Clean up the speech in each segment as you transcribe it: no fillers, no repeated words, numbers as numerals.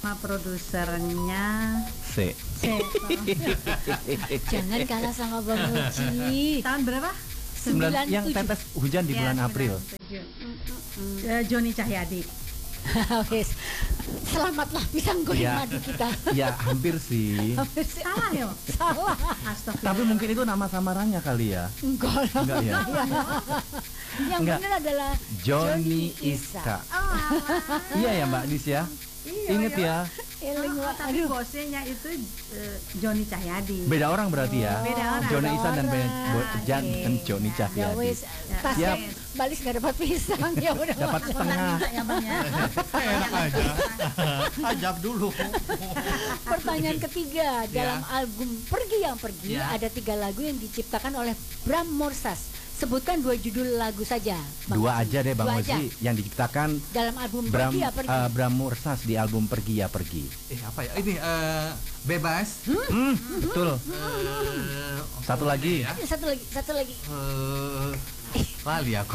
Sama produsernya C. Jangan kalah sama Bang Uci. tahun berapa? Yang 97. tetes hujan di bulan April. Joni Cahyadi. Wes. Selamatlah pisang goreng Ya. madu kita. Ya hampir sih. Hampir sih. Salah ya? Salah. Astagfirullah. Tapi mungkin itu nama samarannya kali ya. Enggak lah. Enggak ya? Yang Enggak. benar adalah Johnny Iska. Iya ya Mbak Dis ya. Ingat ya. Eling, Tapi aduh. bosnya itu Joni Cahyadi. Beda orang berarti ya. Beda orang. Johnny Iska dan Jan Oke. dan Johnny Ya Cahyadi. wes, tas Siap. Balis nggak dapat pisang ya udah. Dapat setengah. Ya Bang ya. Enak aja. Ajab dulu. Pertanyaan ketiga, dalam album Pergi Yang Pergi Ya. ada 3 lagu yang diciptakan oleh Bram Morsas. Sebutkan 2 judul lagu saja. Bang Dua Ozi. aja deh Bang Dua Ozi yang diciptakan dalam album Bram, Pergi Ya Pergi. Bram Morsas di album Pergi Ya Pergi. Apa ya? Ini bebas. Betul. Satu lagi. Ya. Satu lagi. Lali aku.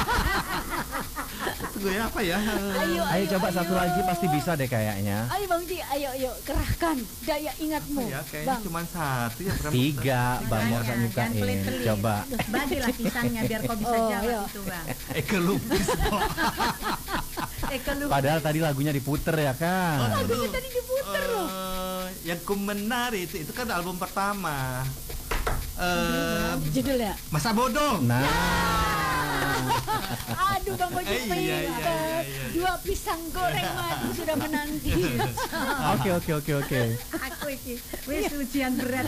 Tunggu ya apa ya? Ayo coba satu lagi pasti bisa deh kayaknya. Ayo Bang Ji, ayo kerahkan daya ingatmu. Ya kayaknya Bang. cuma satu ya. Bram. 3 Bang Morsa Jangan nyiptain. pelit-pelit. Coba. Bagilah pisangnya biar kau bisa Oh, jawab iya. itu Bang. Kelupis. Kelupis. Padahal tadi lagunya diputer ya kan. Lagunya tadi diputer loh. Yang ku menari itu kan album pertama. Judulnya. Masa bodoh. Nah, Aduh Bang Oji Iya, iya, pinter. iya. 2 pisang goreng madu sudah menanti. oke. Aku iki wis ujian berat.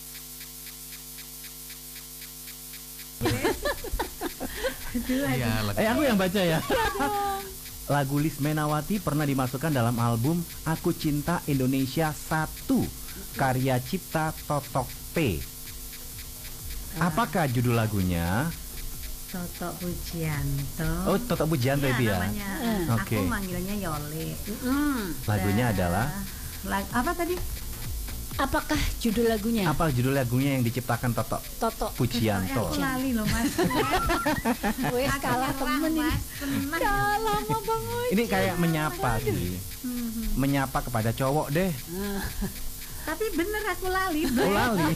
Iya, aku yang baca ya. Lagu Lis Menawati pernah dimasukkan dalam album Aku Cinta Indonesia 1 karya cipta Totok P. Apakah judul lagunya? Toto Pujianto. Oh, Totok Pujianto itu ya. Namanya. Oke. Aku manggilnya Yole. Lagunya adalah apa tadi? Apakah judul lagunya? apa judul lagunya yang diciptakan Totok Toto. Pujianto? Aku lali loh Mas. Wes kalah temen ini. Tenang. Kalah sama Bang Oji. Ini kayak menyapa sih. Menyapa kepada cowok deh. Tapi bener aku lali. Oh, lali.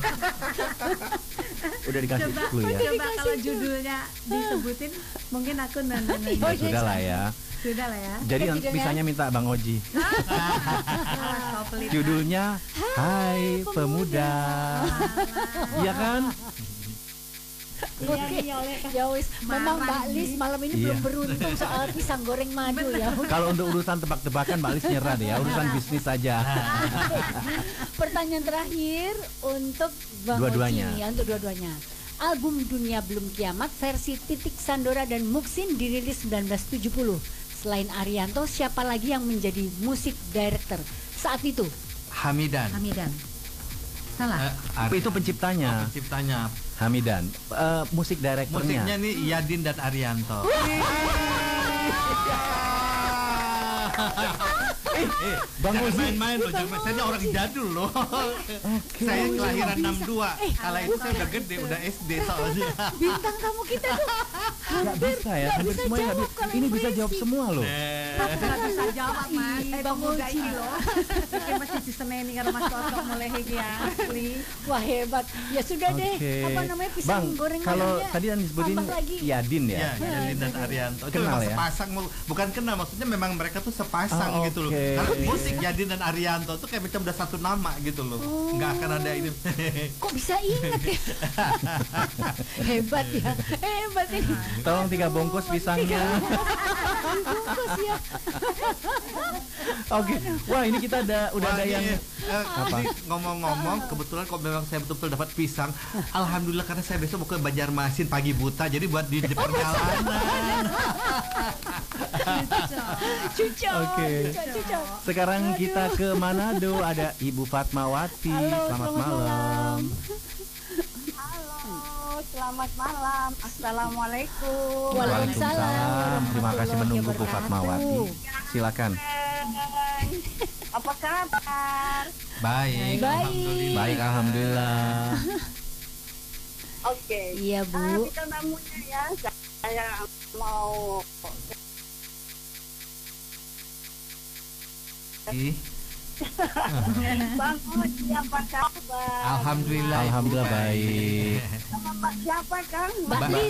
Udah dikasih Coba, clue ya. coba kalau judulnya disebutin, mungkin aku nonton. Oh, iya. Sudah lah ya. Sudah lah ya. Jadi Judulnya? bisanya minta Bang Oji. Awas kau pelit. Judulnya Hai Pemuda. Iya kan? Oke. Iya, Yole. Ya wis, memang Marah Mbak Lis nih. malam ini Iya. belum beruntung soal pisang goreng madu ya. Kalau untuk urusan tebak-tebakan Mbak Lis nyerah deh ya. Urusan bisnis saja. Pertanyaan terakhir untuk Bang Dua-duanya. Oji, ya, untuk dua-duanya. Album Dunia Belum Kiamat versi Titik Sandora dan Muksin dirilis 1970. Selain Arianto, siapa lagi yang menjadi musik director saat itu? Hamidan. Hamidan. Salah. Itu penciptanya. Penciptanya. Hamidan. Musik direkturnya. Musiknya nih Yadin dan Arianto. Bang Jangan Oji. main-main loh, jangan main. Saya ini orang jadul loh. Saya kelahiran 62. Kala itu saya udah gede, udah SD soalnya. Bintang tamu kita tuh Nggak bisa ya. Hampir bisa semuanya nggak jawab bisa. kalau Ini yang bisa jawab basic. semua loh. Nggak bisa jawab Mas. Ih, Saya Bang pemuda Oji. ini loh. Iki mesti diseneni karo Mas Toto mulai iki ya. Asli. Wah hebat. Ya sudah deh. Oke. Apa namanya pisang Bang, goreng kalau madunya tadi yang disebutin tambah lagi. Yadin ya. Iya, Yadin dan Arianto. Itu Kenal memang ya? sepasang, bukan kenal, maksudnya memang mereka tuh sepasang Oh, gitu loh. oke. Karena musik Yadin dan Arianto tuh kayak macam udah satu nama gitu loh. Nggak akan ada ini. Kok bisa ingat ya? Hebat ya. Hebat ini. Tolong 3 bungkus pisangnya. Bungkus ya. Oke. Wah, ini kita udah ada Wah, yang ini ngomong-ngomong, kebetulan kalau memang saya betul-betul dapat pisang, alhamdulillah karena saya besok mau ke Banjarmasin pagi buta, jadi buat di perjalanan. Cucok. Oke. Cucok. Sekarang kita ke Manado, ada Ibu Fatmawati. Halo, Selamat selamat malam. Halo, selamat malam. Assalamualaikum. Waalaikumsalam. Terima kasih menunggu Bu Fatmawati. Silakan. Apa kabar? Baik, Baik. alhamdulillah. Baik, alhamdulillah. Oke. Iya, Bu. Bintang tamunya ya. Saya mau Ih, Bang Oji apa kabar? Alhamdulillah. Alhamdulillah baik. Sama Mbak siapa Kang? Mbak Mbak